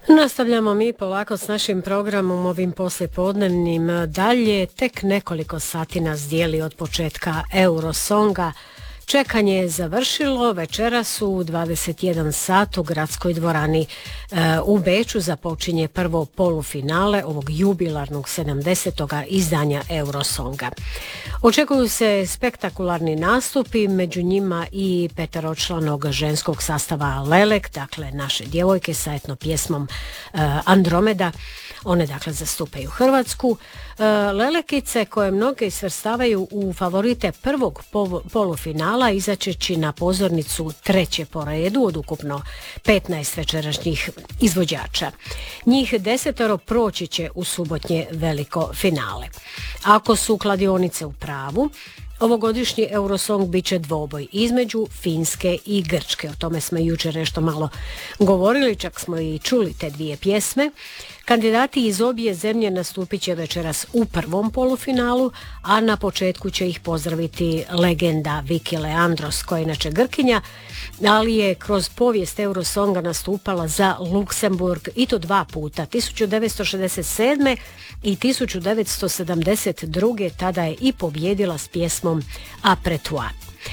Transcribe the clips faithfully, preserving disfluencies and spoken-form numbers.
Nastavljamo mi polako s našim programom ovim poslijepodnevnim dalje. Tek nekoliko sati nas dijeli od početka Eurosonga. Čekanje je završilo, večeras u dvadeset jedan sat u gradskoj dvorani e, u Beču započinje prvo polufinale ovog jubilarnog sedamdesetog izdanja Eurosonga. Očekuju se spektakularni nastupi, među njima i peteročlanog ženskog sastava Lelek, dakle naše djevojke sa etno pjesmom e, Andromeda. One dakle zastupaju Hrvatsku. E, Lelekice koje mnoge svrstavaju u favorite prvog polufinala izaćeći na pozornicu treće po redu od ukupno petnaest večerašnjih izvođača. Njih desetoro proći će u subotnje veliko finale. Ako su kladionice u pravu, ovogodišnji Eurosong bit će dvoboj između Finske i Grčke. O tome smo jučer nešto malo govorili, čak smo i čuli te dvije pjesme. Kandidati iz obje zemlje nastupit će večeras u prvom polufinalu, a na početku će ih pozdraviti legenda Viki Leandros, koja je inače Grkinja, ali je kroz povijest Eurosonga nastupala za Luksemburg i to dva puta, tisuću devetsto šezdeset sedme i tisuću devetsto sedamdeset druge. Tada je i pobjedila s pjesmom Apretua.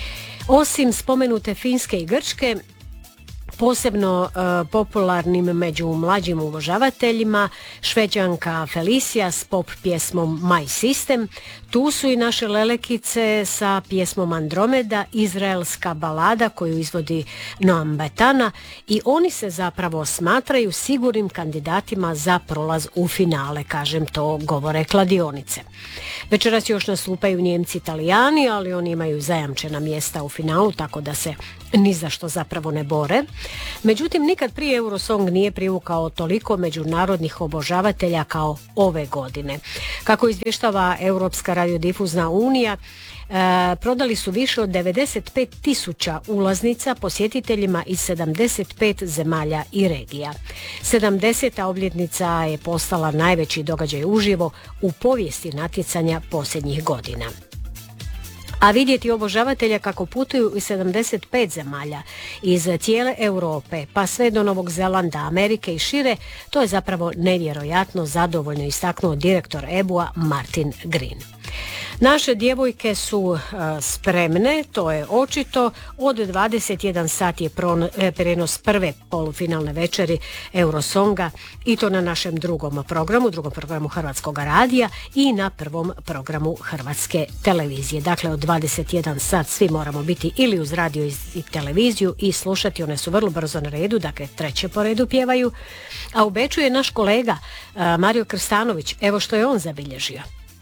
Osim spomenute Finske i Grčke, posebno uh, popularnim među mlađim uvožavateljima, Šveđanka Felicia s pop pjesmom My System. Tu su i naše Lelekice sa pjesmom Andromeda, izraelska balada koju izvodi Noam Betana, i oni se zapravo smatraju sigurnim kandidatima za prolaz u finale, kažem, to govore kladionice. Večeras još nastupaju Njemci, Italijani, ali oni imaju zajamčena mjesta u finalu, tako da se ni za što zapravo ne bore. Međutim, nikad prije Eurosong nije privukao toliko međunarodnih obožavatelja kao ove godine. Kako izvještava Europska radiodifuzna unija, e, prodali su više od devedeset pet tisuća ulaznica posjetiteljima iz sedamdeset pet zemalja i regija. sedamdeseta obljetnica je postala najveći događaj uživo u povijesti natjecanja posljednjih godina. A vidjeti obožavatelja kako putuju iz sedamdeset pet zemalja iz cijele Europe pa sve do Novog Zelanda, Amerike i šire, to je zapravo nevjerojatno, zadovoljno istaknuo direktor E B U-a Martin Green. Naše djevojke su uh, spremne, to je očito. Od dvadeset jedan sat je prenos prve polufinalne večeri Eurosonga, i to na našem drugom programu, drugom programu Hrvatskog radija i na prvom programu Hrvatske televizije. Dakle, od dvadeset jedan sat svi moramo biti ili uz radio i televiziju i slušati, one su vrlo brzo na redu, dakle treće po redu pjevaju. A u Beču je naš kolega uh, Mario Krstanović, evo što je on zabilježio.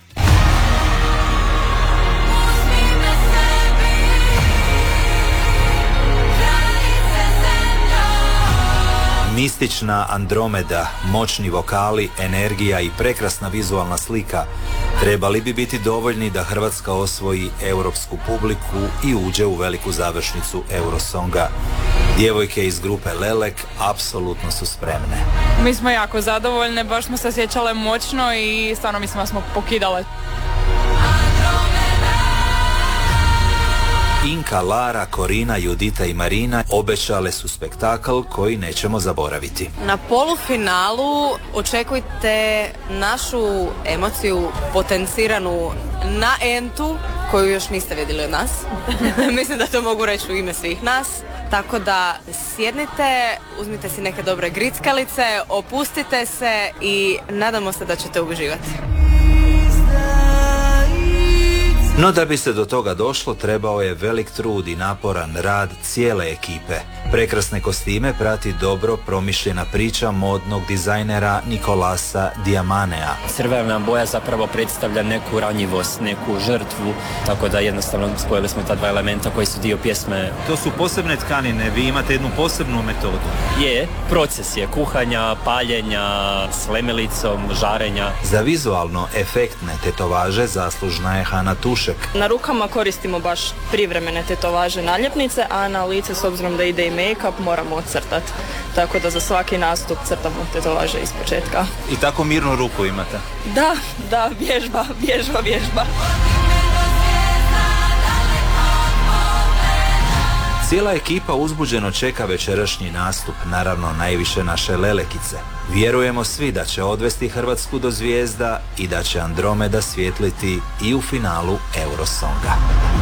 Mistična Andromeda, moćni vokali, energija i prekrasna vizualna slika trebali bi biti dovoljni da Hrvatska osvoji europsku publiku i uđe u veliku završnicu Eurosonga. Djevojke iz grupe Lelek apsolutno su spremne. Mi smo jako zadovoljne, baš smo se osjećale moćno i stvarno mislim da smo pokidale. Inka, Lara, Korina, Judita i Marina obećale su spektakl koji nećemo zaboraviti. Na polufinalu očekujte našu emociju potenciranu na entu koju još niste vidjeli od nas. Mislim da to mogu reći u ime svih nas. Tako da sjednite, uzmite si neke dobre grickalice, opustite se i nadamo se da ćete uživati. No da bi se do toga došlo, trebao je velik trud i naporan rad cijele ekipe. Prekrasne kostime prati dobro promišljena priča modnog dizajnera Nikolasa Diamanea. Crvena boja zapravo predstavlja neku ranjivost, neku žrtvu, tako da jednostavno spojili smo ta dva elementa koji su dio pjesme. To su posebne tkanine, vi imate jednu posebnu metodu. Je, proces je kuhanja, paljenja, s lemilicom, žarenja. Za vizualno efektne tetovaže zaslužna je Hana Tušek. Na rukama koristimo baš privremene tetovaže naljepnice, a na lice, s obzirom da ide i make-up, moramo ocrtati. Tako da za svaki nastup crtamo tetovaže iz početka. I tako mirnu ruku imate? Da, da, vježba, vježba, vježba. Cijela ekipa uzbuđeno čeka večerašnji nastup, naravno najviše naše lelekice. Vjerujemo svi da će odvesti Hrvatsku do zvijezda i da će Andromeda svjetliti i u finalu Eurosonga.